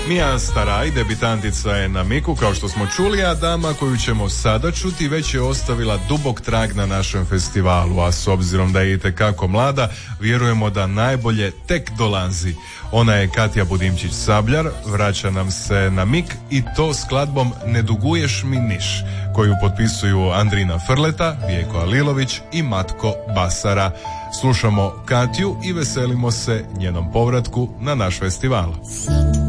Mija Staraj, debitantica je na miku, kao što smo čuli, a dama koju ćemo sada čuti već je ostavila dubok trag na našem festivalu, a s obzirom da je itekako mlada, vjerujemo da najbolje tek dolazi. Ona je Katja Budimčić-Sabljar, vraća nam se na mik i to skladbom Ne duguješ mi niš, koju potpisuju Andrina Frleta, Vijeko Alilović i Matko Basara. Slušamo Katju i veselimo se njenom povratku na naš festival.